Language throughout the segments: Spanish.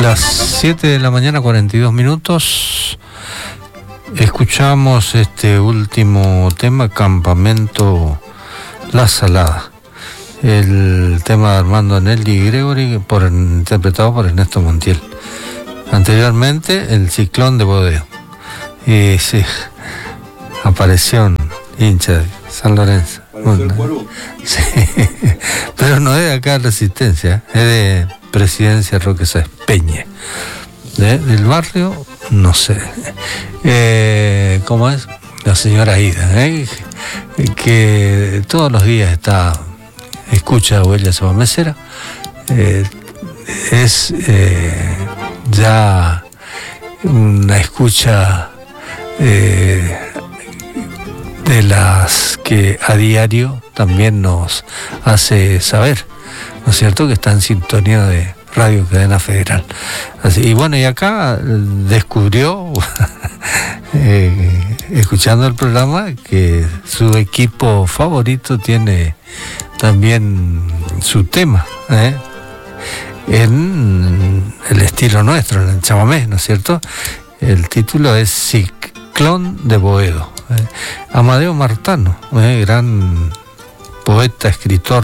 Las 7 de la mañana, 42 minutos. Escuchamos este último tema, Campamento La Salada. El tema de Armando Nelly y Gregory, interpretado por Ernesto Montiel. Anteriormente, el Ciclón de Boedo. Y sí, apareció un hincha de San Lorenzo. Sí, pero no es de acá Resistencia, es de Presidencia Roque Sáenz Peña. Del barrio, no sé. ¿Cómo es? La señora Ida, que todos los días escucha Huella Sabamesera. Es ya una escucha de las que a diario también nos hace saber, ¿no es cierto?, que está en sintonía de Radio Cadena Federal. Así, y bueno, y acá descubrió, escuchando el programa, que su equipo favorito tiene también su tema, en el estilo nuestro, en el chamamé, ¿no es cierto? El título es Ciclón de Boedo. Amadeo Martano, gran poeta, escritor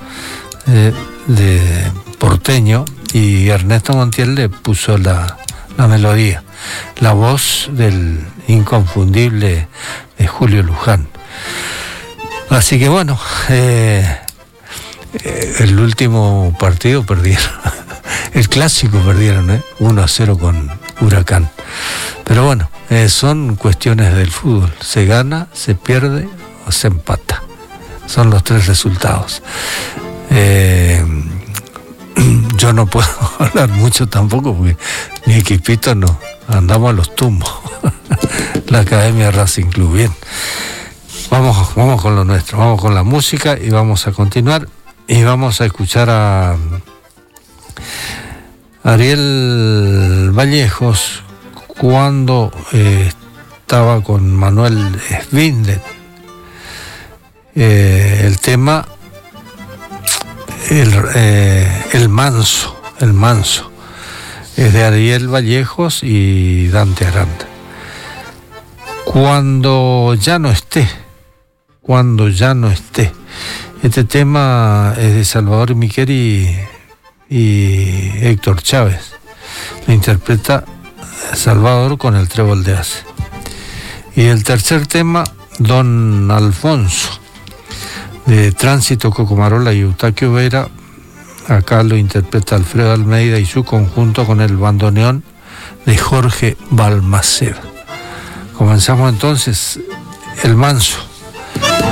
de porteño, y Ernesto Montiel le puso la melodía, la voz del inconfundible de Julio Luján. Así que bueno, el último partido perdieron, el clásico perdieron, 1-0 con Huracán. Pero bueno, son cuestiones del fútbol. Se gana, se pierde o se empata. Son los tres resultados. Yo no puedo hablar mucho tampoco porque mi equipito no, andamos a los tumbos. La Academia Racing Club. Bien, vamos con lo nuestro, vamos con la música y vamos a continuar y vamos a escuchar a Ariel Vallejos cuando estaba con Manuel Svindet. El tema el manso es de Ariel Vallejos y Dante Aranda. Cuando ya no esté. Este tema es de Salvador Miqueri y Héctor Chávez. Lo interpreta Salvador con el trébol de Ace. Y el tercer tema, Don Alfonso, de Tránsito, Cocomarola y Eustaquio Vera. Acá lo interpreta Alfredo Almeida y su conjunto con el bandoneón de Jorge Balmaceda. Comenzamos entonces, El Manso.